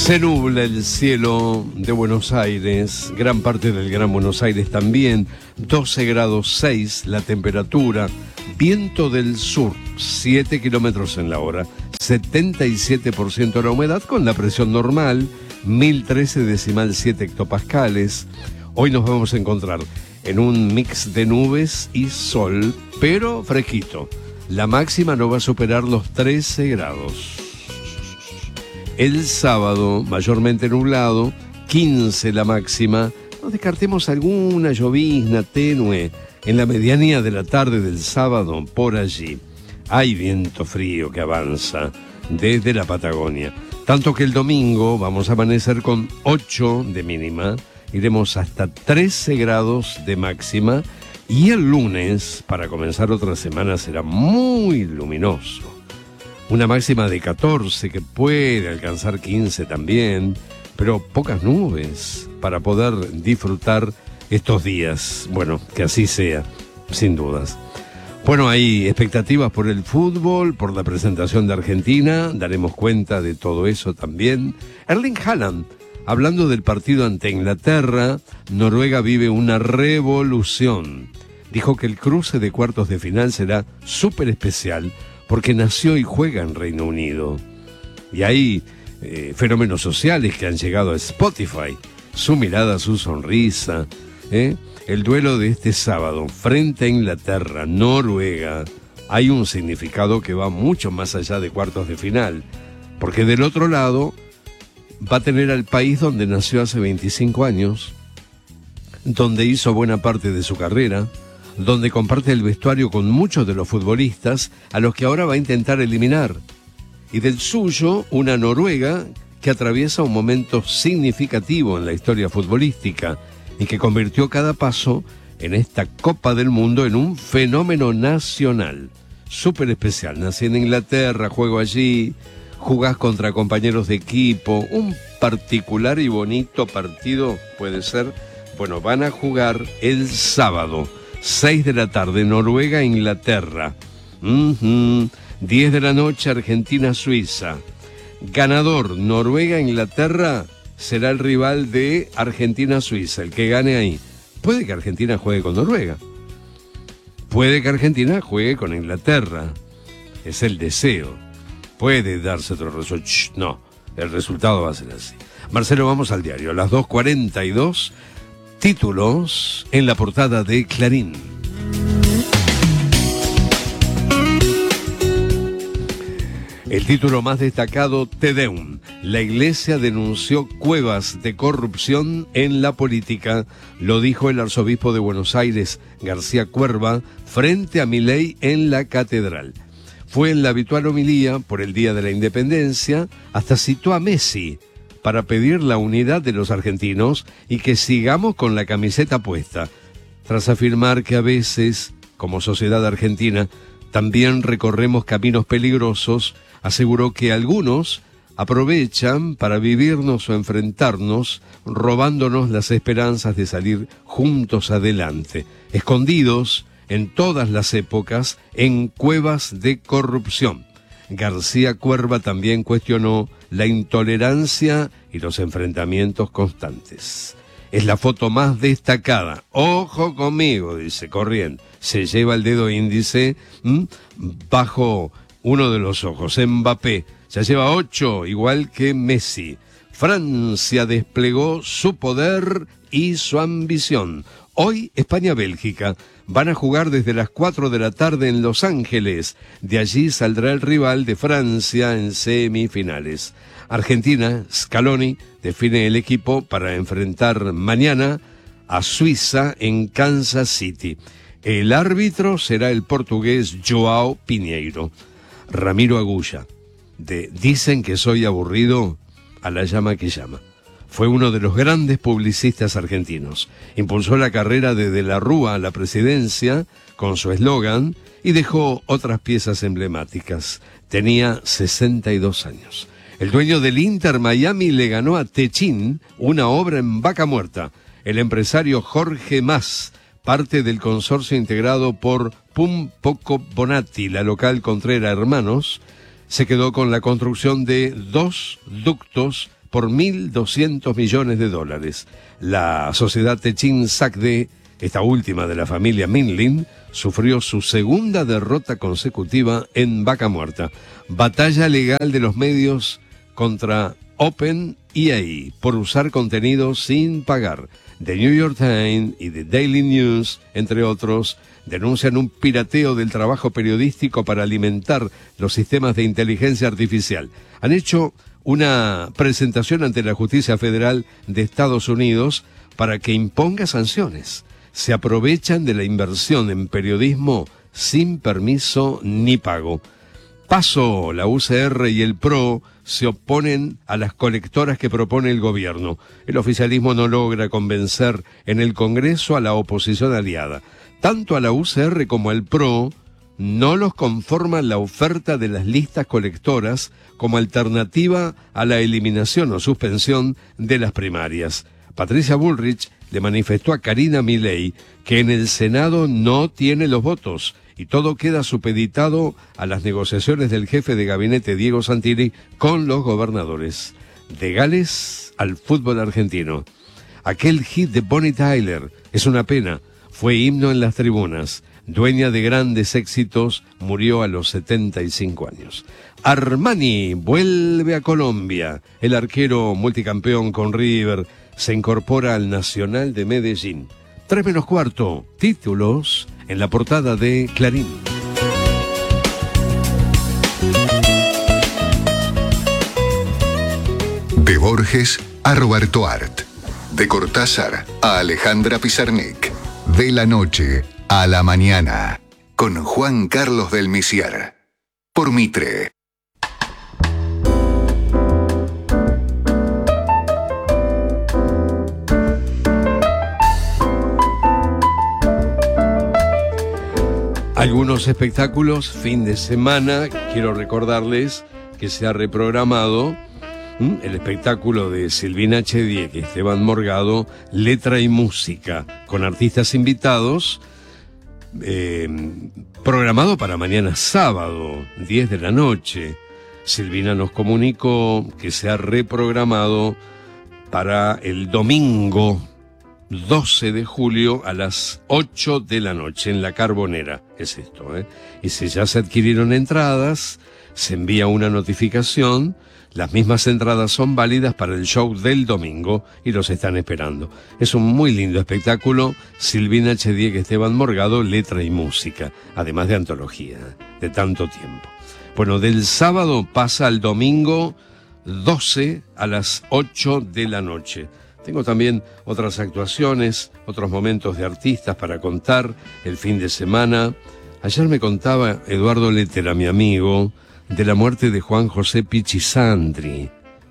Se nubla el cielo de Buenos Aires, gran parte del Gran Buenos Aires también, 12 grados 6 la temperatura, viento del sur, 7 kilómetros en la hora, 77% la humedad con la presión normal, 1013,7 hectopascales. Hoy nos vamos a encontrar en un mix de nubes y sol, pero fresquito. La máxima no va a superar los 13 grados. El sábado, mayormente nublado, 15 la máxima. No descartemos alguna llovizna tenue en la medianía de la tarde del sábado por allí. Hay viento frío que avanza desde la Patagonia. Tanto que el domingo vamos a amanecer con 8 de mínima, iremos hasta 13 grados de máxima y el lunes, para comenzar otra semana, será muy luminoso. Una máxima de 14 que puede alcanzar 15 también, pero pocas nubes para poder disfrutar estos días. Bueno, que así sea, sin dudas. Bueno, hay expectativas por el fútbol, por la presentación de Argentina, daremos cuenta de todo eso también. Erling Haaland, hablando del partido ante Inglaterra, Noruega vive una revolución. Dijo que el cruce de cuartos de final será súper especial, porque nació y juega en Reino Unido. Y hay fenómenos sociales que han llegado a Spotify. Su mirada, su sonrisa. El duelo de este sábado frente a Inglaterra, Noruega, hay un significado que va mucho más allá de cuartos de final. Porque del otro lado va a tener al país donde nació hace 25 años, donde hizo buena parte de su carrera, donde comparte el vestuario con muchos de los futbolistas a los que ahora va a intentar eliminar. Y del suyo, una Noruega que atraviesa un momento significativo en la historia futbolística y que convirtió cada paso en esta Copa del Mundo en un fenómeno nacional. Súper especial. Nací en Inglaterra, juego allí, jugás contra compañeros de equipo, un particular y bonito partido puede ser. Bueno, van a jugar el sábado, 6 de la tarde, Noruega-Inglaterra. 10 de la noche, Argentina-Suiza. Ganador, Noruega-Inglaterra, será el rival de Argentina-Suiza, el que gane ahí. Puede que Argentina juegue con Noruega. Puede que Argentina juegue con Inglaterra. Es el deseo. Puede darse otro resultado. No, el resultado va a ser así. Marcelo, vamos al diario. A las 2:42... títulos en la portada de Clarín. El título más destacado, Te Deum. La Iglesia denunció cuevas de corrupción en la política. Lo dijo el arzobispo de Buenos Aires, García Cuerva, frente a Milei en la catedral. Fue en la habitual homilía por el Día de la Independencia, hasta citó a Messi para pedir la unidad de los argentinos y que sigamos con la camiseta puesta, tras afirmar que a veces, como sociedad argentina, también recorremos caminos peligrosos. Aseguró que algunos aprovechan para vivirnos o enfrentarnos, robándonos las esperanzas de salir juntos adelante, escondidos en todas las épocas en cuevas de corrupción. García Cuerva también cuestionó la intolerancia y los enfrentamientos constantes. Es la foto más destacada. Ojo conmigo, dice, corriendo. Se lleva el dedo índice bajo uno de los ojos. Mbappé ya lleva 8, igual que Messi. Francia desplegó su poder y su ambición. Hoy España-Bélgica van a jugar desde las 4 de la tarde en Los Ángeles. De allí saldrá el rival de Francia en semifinales. Argentina, Scaloni, define el equipo para enfrentar mañana a Suiza en Kansas City. El árbitro será el portugués João Pinheiro. Ramiro Agulla, de Dicen que soy aburrido, a la llama que llama. Fue uno de los grandes publicistas argentinos. Impulsó la carrera de la Rúa a la presidencia con su eslogan y dejó otras piezas emblemáticas. Tenía 62 años. El dueño del Inter Miami le ganó a Techín una obra en vaca muerta. El empresario Jorge Mas, parte del consorcio integrado por Pum Poco Bonatti, la local Contrera Hermanos, se quedó con la construcción de 2 ductos por 1.200 millones de dólares. La sociedad Techin Sacde, esta última de la familia Minlin, sufrió su segunda derrota consecutiva en vaca muerta. Batalla legal de los medios contra OpenEA por usar contenido sin pagar. The New York Times y The Daily News, entre otros, denuncian un pirateo del trabajo periodístico para alimentar los sistemas de inteligencia artificial. Han hecho una presentación ante la Justicia Federal de Estados Unidos para que imponga sanciones. Se aprovechan de la inversión en periodismo sin permiso ni pago. PASO, la UCR y el PRO se oponen a las colectoras que propone el gobierno. El oficialismo no logra convencer en el Congreso a la oposición aliada. Tanto a la UCR como al PRO no los conforma la oferta de las listas colectoras como alternativa a la eliminación o suspensión de las primarias. Patricia Bullrich le manifestó a Karina Milei que en el Senado no tiene los votos y todo queda supeditado a las negociaciones del jefe de gabinete Diego Santilli con los gobernadores. De Gales al fútbol argentino. Aquel hit de Bonnie Tyler, es una pena, fue himno en las tribunas. Dueña de grandes éxitos, murió a los 75 años. Armani vuelve a Colombia. El arquero multicampeón con River se incorpora al Nacional de Medellín. 3:15, títulos en la portada de Clarín. De Borges a Roberto Art. De Cortázar a Alejandra Pizarnik. De la noche a la mañana. Con Juan Carlos del Misiar. Por Mitre. Algunos espectáculos, fin de semana, quiero recordarles que se ha reprogramado el espectáculo de Silvina Chediek y Esteban Morgado, Letra y Música, con artistas invitados, programado para mañana sábado, 10 de la noche. Silvina nos comunicó que se ha reprogramado para el domingo 12 de julio a las 8 de la noche en La Carbonera, es esto, ¿eh? Y si ya se adquirieron entradas, se envía una notificación. Las mismas entradas son válidas para el show del domingo y los están esperando. Es un muy lindo espectáculo. Silvina Chediek, Esteban Morgado, Letra y Música, además de antología de tanto tiempo. Bueno, del sábado pasa al domingo 12 a las 8 de la noche. Tengo también otras actuaciones, otros momentos de artistas para contar el fin de semana. Ayer me contaba Eduardo Letera, mi amigo, de la muerte de Juan José Pichi Sandri.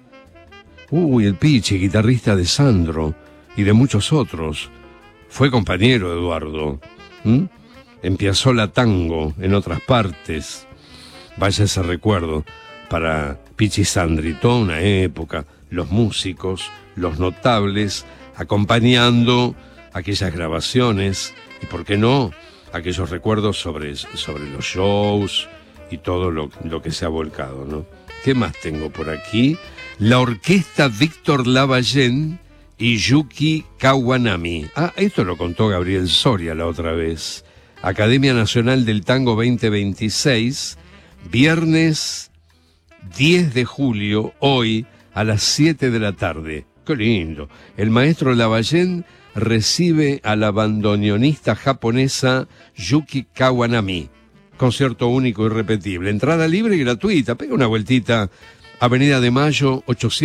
El Pichi, guitarrista de Sandro y de muchos otros. Fue compañero Eduardo. Empiezó la tango en otras partes. Vaya ese recuerdo para Pichi Sandri, toda una época, los músicos, los notables, acompañando aquellas grabaciones y, ¿por qué no?, aquellos recuerdos sobre los shows y todo lo que se ha volcado, ¿no? ¿Qué más tengo por aquí? La orquesta Víctor Lavallén y Yuki Kawanami. Esto lo contó Gabriel Soria la otra vez. Academia Nacional del Tango 2026, viernes 10 de julio, hoy, a las 7 de la tarde. ¡Qué lindo! El maestro Lavallén recibe a la bandoneonista japonesa Yuki Kawanami. Concierto único y irrepetible. Entrada libre y gratuita. Pega una vueltita. Avenida de Mayo,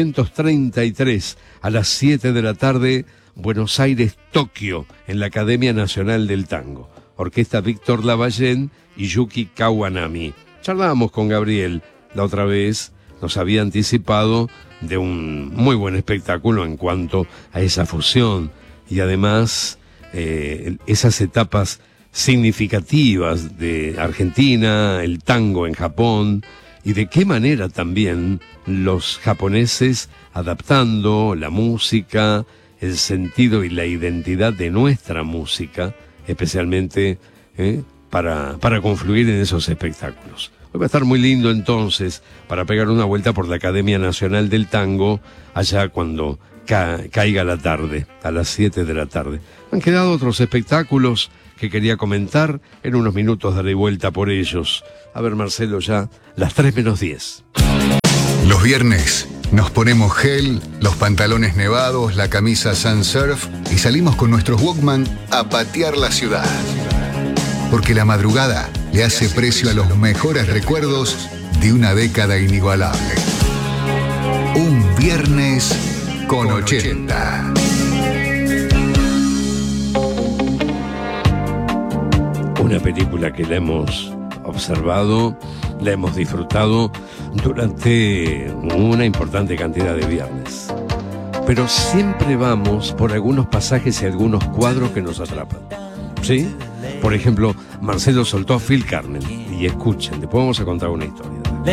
833, a las 7 de la tarde, Buenos Aires, Tokio, en la Academia Nacional del Tango. Orquesta Víctor Lavallén y Yuki Kawanami. Charlábamos con Gabriel la otra vez. Nos había anticipado de un muy buen espectáculo en cuanto a esa fusión y además esas etapas significativas de Argentina, el tango en Japón y de qué manera también los japoneses adaptando la música, el sentido y la identidad de nuestra música, especialmente para confluir en esos espectáculos. Hoy va a estar muy lindo entonces para pegar una vuelta por la Academia Nacional del Tango, allá cuando caiga la tarde, a las 7 de la tarde. Han quedado otros espectáculos que quería comentar. En unos minutos daré vuelta por ellos. A ver, Marcelo, ya las 3:10. Los viernes nos ponemos gel, los pantalones nevados, la camisa Sun Surf y salimos con nuestros Walkman a patear la ciudad. Porque la madrugada le hace precio a los mejores recuerdos de una década inigualable. Un viernes con 80. Una película que la hemos observado, la hemos disfrutado durante una importante cantidad de viernes. Pero siempre vamos por algunos pasajes y algunos cuadros que nos atrapan. ¿Sí? Por ejemplo, Marcelo soltó a Phil Carmen. Y escuchen, después vamos a contar una historia.